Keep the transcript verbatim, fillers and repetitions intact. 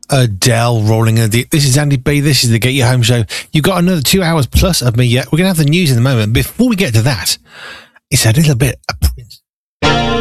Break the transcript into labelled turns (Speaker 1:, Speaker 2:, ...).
Speaker 1: Adele rolling in the deep. This is Andy B. This is the Get You Home show. You've got another two hours plus of me yet. We're going to have the news in a moment. Before we get to that, it's a little bit of Prince.